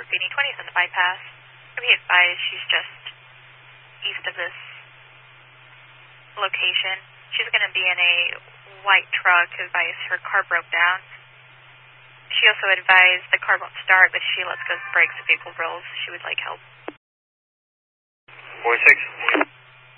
speeding 20s on the bypass. Be advised, she's just east of this location. She's going to be in a white truck. Advised her car broke down. She also advised the car won't start, but she lets go of the brakes. The vehicle rolls. She would like help. 46.